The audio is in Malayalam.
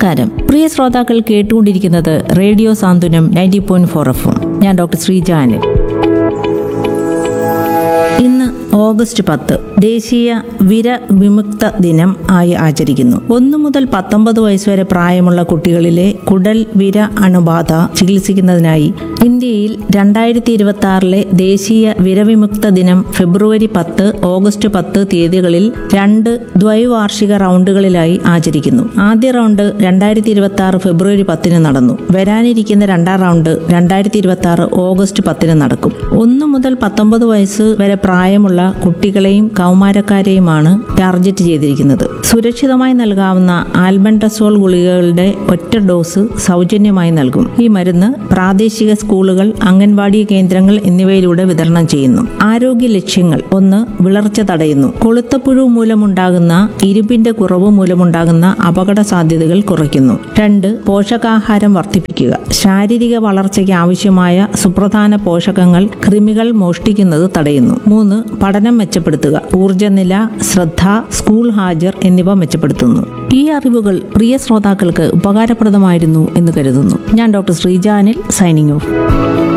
നമസ്കാരം, പ്രിയ ശ്രോതാക്കൾ കേട്ടുകൊണ്ടിരിക്കുന്നത് റേഡിയോ സാന്ത്വനം 90.4 FM. ഞാൻ ഡോക്ടർ ശ്രീജാനിൽ. ഇന്ന് ഓഗസ്റ്റ് 10 ദേശീയ വിരവിമുക്ത ദിനം ആയി ആചരിക്കുന്നു. 1 മുതൽ 19 വയസ്സ് വരെ പ്രായമുള്ള കുട്ടികളിലെ കുടൽ വിര അണുബാധ ചികിത്സിക്കുന്നതിനായി ഇന്ത്യയിൽ 2026 ദേശീയ വിരവിമുക്ത ദിനം ഫെബ്രുവരി 10, ഓഗസ്റ്റ് 10 തീയതികളിൽ 2 ദ്വൈവാർഷിക റൗണ്ടുകളിലായി ആചരിക്കുന്നു. ആദ്യ റൗണ്ട് 2026 ഫെബ്രുവരി 10 നടന്നു. വരാനിരിക്കുന്ന രണ്ടാം റൗണ്ട് 2026 ഓഗസ്റ്റ് 10 നടക്കും. 1 മുതൽ 19 വയസ്സ് വരെ പ്രായമുള്ള കുട്ടികളെയും കൗമാരക്കാരെയുമാണ് ടാർഗറ്റ് ചെയ്തിരിക്കുന്നത്. സുരക്ഷിതമായി നൽകാവുന്ന ആൽബൻഡസോൾ ഗുളികകളുടെ ഒറ്റ ഡോസ് സൗജന്യമായി നൽകും. ഈ മരുന്ന് പ്രാദേശിക സ്കൂളുകൾ, അംഗൻവാടി കേന്ദ്രങ്ങൾ എന്നിവയിലൂടെ വിതരണം ചെയ്യുന്നു. ആരോഗ്യ ലക്ഷ്യങ്ങൾ: 1. വിളർച്ച തടയുന്നു. കൊളുത്തപ്പുഴു മൂലമുണ്ടാകുന്ന ഇരുമ്പിന്റെ കുറവ് മൂലമുണ്ടാകുന്ന അപകട സാധ്യതകൾ കുറയ്ക്കുന്നു. 2. പോഷകാഹാരം വർദ്ധിപ്പിക്കുക. ശാരീരിക വളർച്ചയ്ക്ക് ആവശ്യമായ സുപ്രധാന പോഷകങ്ങൾ കൃമികൾ മോഷ്ടിക്കുന്നത് തടയുന്നു. 3. പഠനം മെച്ചപ്പെടുത്തുക. ഊർജ്ജനില, ശ്രദ്ധ, സ്കൂൾ ഹാജർ എന്നിവ മെച്ചപ്പെടുത്തുന്നു. ഈ അറിവുകൾ പ്രിയ ശ്രോതാക്കൾക്ക് ഉപകാരപ്രദമായിരുന്നു എന്ന് കരുതുന്നു. ഞാൻ ഡോക്ടർ ശ്രീജാനിൽ, സൈനിങ് ഓഫ്.